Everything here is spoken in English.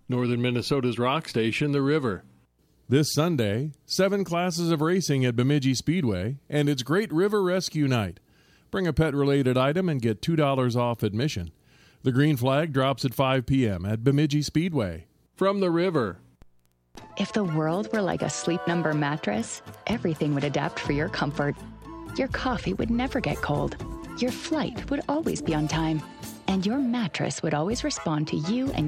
Northern Minnesota's rock station, The River. This Sunday, 7 classes of racing at Bemidji Speedway and its Great River Rescue Night. Bring a pet-related item and get $2 off admission. The green flag drops at 5 p.m. at Bemidji Speedway. From The River. If the world were like a Sleep Number mattress, everything would adapt for your comfort. Your coffee would never get cold. Your flight would always be on time. And your mattress would always respond to you and